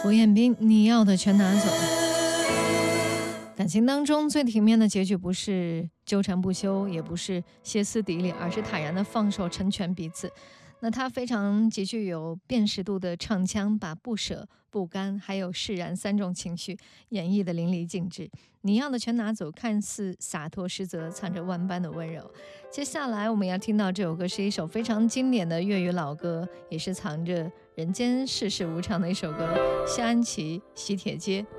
胡彦斌，你要的全拿走。感情当中最体面的结局不是纠缠不休，也不是歇斯底里，而是坦然的放手，成全彼此。那他非常极具有辨识度的唱腔，把不舍、不甘还有释然三种情绪演绎的淋漓尽致。你要的全拿走，看似洒脱，实则藏着万般的温柔。接下来我们要听到这首歌是一首非常经典的粤语老歌，也是藏着人间世事无常的一首歌，谢安琪《喜帖街》。